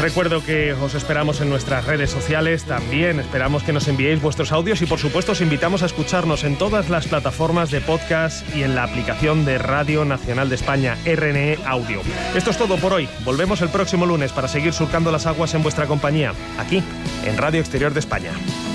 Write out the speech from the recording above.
recuerdo que os esperamos en nuestras redes sociales. También esperamos que nos enviéis vuestros audios y, por supuesto, os invitamos a escucharnos en todas las plataformas de podcast y en la aplicación de Radio Nacional de España, RNE Audio. Esto es todo por hoy. Volvemos el próximo lunes para seguir surcando las aguas en vuestra compañía, aquí, en Radio Exterior de España.